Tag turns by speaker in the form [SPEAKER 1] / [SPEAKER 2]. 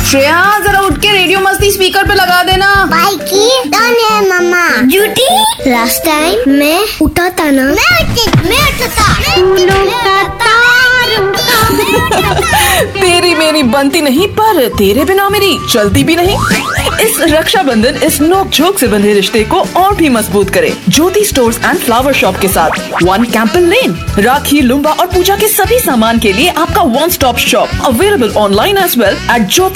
[SPEAKER 1] श्रेया जरा उठ के रेडियो मस्ती स्पीकर पे लगा देना।
[SPEAKER 2] बाइकी डन है मम्मा। ड्यूटी लास्ट टाइम मैं उठा था ना। मैं उठा था।
[SPEAKER 1] तेरी मेरी बनती नहीं, पर तेरे बिना मेरी चलती भी नहीं। इस रक्षाबंधन इस नोक झोंक से बंधे रिश्ते को और भी मजबूत करे ज्योति स्टोर्स एंड फ्लावर शॉप के साथ। 1 कैंपल लेन, राखी, लुम्बा और पूजा के सभी सामान के लिए आपका one stop shop, available online as well at Jyoti